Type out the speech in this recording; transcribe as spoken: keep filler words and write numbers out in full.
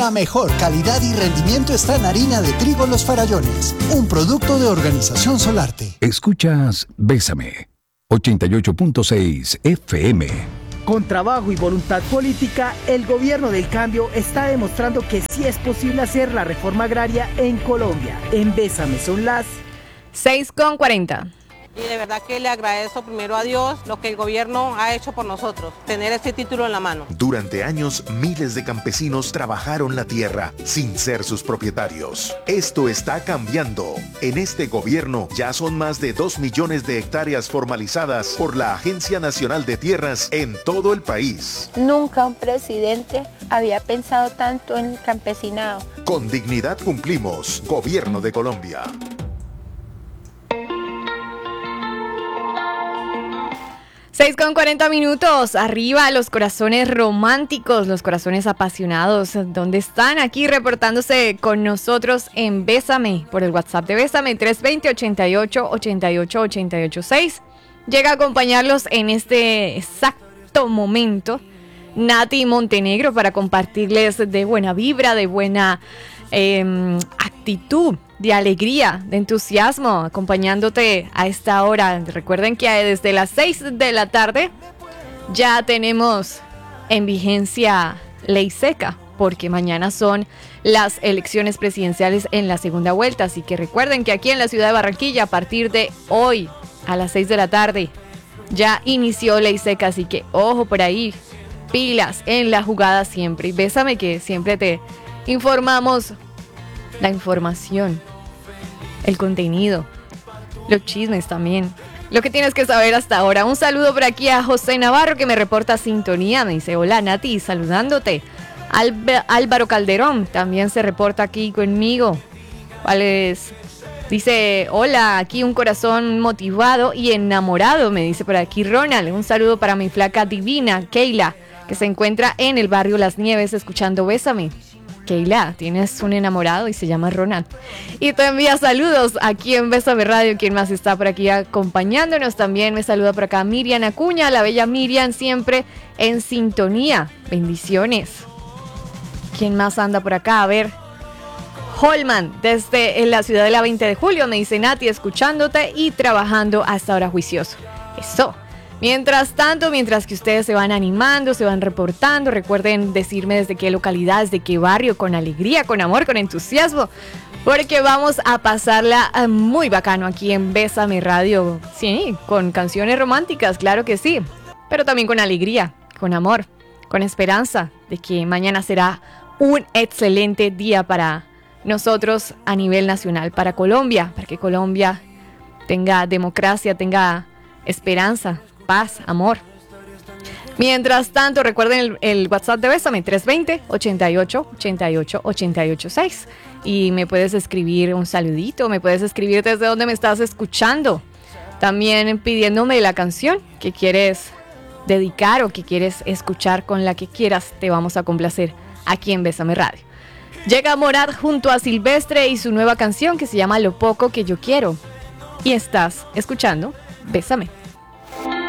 La mejor calidad y rendimiento está en harina de trigo Los Farallones, un producto de Organización Solarte. Escuchas Bésame, ochenta y ocho punto seis F M. Con trabajo y voluntad política, el gobierno del cambio está demostrando que sí es posible hacer la reforma agraria en Colombia. En Bésame son las seis con cuarenta. Y de verdad que le agradezco primero a Dios lo que el gobierno ha hecho por nosotros, tener este título en la mano. Durante años, miles de campesinos trabajaron la tierra sin ser sus propietarios. Esto está cambiando. En este gobierno ya son más de dos millones de hectáreas formalizadas por la Agencia Nacional de Tierras en todo el país. Nunca un presidente había pensado tanto en el campesinado. Con dignidad cumplimos. Gobierno de Colombia. seis con cuarenta minutos, arriba los corazones románticos, los corazones apasionados, ¿dónde están? Aquí reportándose con nosotros en Bésame, por el WhatsApp de Bésame, tres dos cero, ochenta y ocho, ochenta y ocho, ochenta y ocho seis. Llega a acompañarlos en este exacto momento Nati Montenegro para compartirles de buena vibra, de buena eh, actitud, de alegría, de entusiasmo, acompañándote a esta hora. Recuerden que desde las seis de la tarde ya tenemos en vigencia ley seca, porque mañana son las elecciones presidenciales en la segunda vuelta. Así que recuerden que aquí en la ciudad de Barranquilla, a partir de hoy, a las seis de la tarde, ya inició ley seca. Así que ojo por ahí, pilas en la jugada siempre. Y Bésame, que siempre te informamos la información, el contenido, los chismes también, lo que tienes que saber hasta ahora. Un saludo por aquí a José Navarro, que me reporta sintonía, me dice hola Nati, saludándote. Alb- Álvaro Calderón también se reporta aquí conmigo. ¿Cuál es? Dice hola, aquí un corazón motivado y enamorado, me dice por aquí Ronald. Un saludo para mi flaca divina Keila, que se encuentra en el barrio Las Nieves escuchando Bésame. Keila, tienes un enamorado y se llama Ronald. Y te envía saludos aquí en Bésame Radio. ¿Quién más está por aquí acompañándonos? También me saluda por acá Miriam Acuña, la bella Miriam, siempre en sintonía. Bendiciones. ¿Quién más anda por acá? A ver. Holman, desde la ciudad de la veinte de julio, me dice Nati, escuchándote y trabajando hasta ahora juicioso. Eso. Mientras tanto, mientras que ustedes se van animando, se van reportando, recuerden decirme desde qué localidad, desde qué barrio, con alegría, con amor, con entusiasmo, porque vamos a pasarla muy bacano aquí en Bésame Radio. Sí, con canciones románticas, claro que sí, pero también con alegría, con amor, con esperanza de que mañana será un excelente día para nosotros a nivel nacional, para Colombia, para que Colombia tenga democracia, tenga esperanza, paz, amor. Mientras tanto, recuerden el, el WhatsApp de Bésame, tres dos cero, ochenta y ocho, ochenta y ocho, ochenta y ocho seis. Y me puedes escribir un saludito, me puedes escribir desde donde me estás escuchando. También pidiéndome la canción que quieres dedicar o que quieres escuchar, con la que quieras, te vamos a complacer aquí en Bésame Radio. Llega Morat junto a Silvestre y su nueva canción que se llama Lo Poco Que Yo Quiero. Y estás escuchando Bésame.